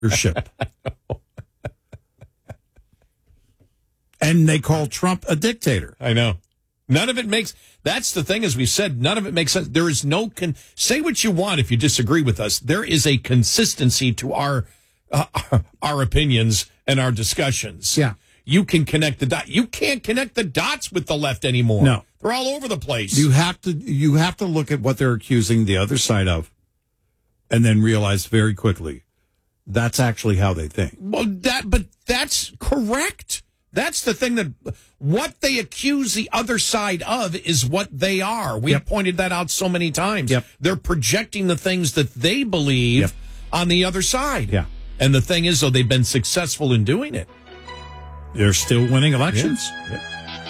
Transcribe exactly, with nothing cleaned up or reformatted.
leadership. And they call Trump a dictator. I know. None of it makes, that's the thing, as we said, none of it makes sense. There is no, con, say what you want if you disagree with us. There is a consistency to our, uh, our opinions and our discussions. Yeah. You can connect the dots. You can't connect the dots with the left anymore. No. They're all over the place. You have to, you have to look at what they're accusing the other side of and then realize very quickly that's actually how they think. Well, that, but that's correct. That's the thing, that what they accuse the other side of is what they are. We've Yep. pointed that out so many times. Yep. They're projecting the things that they believe Yep. on the other side. Yeah. And the thing is, though, they've been successful in doing it. They're still winning elections. Yeah. Yeah.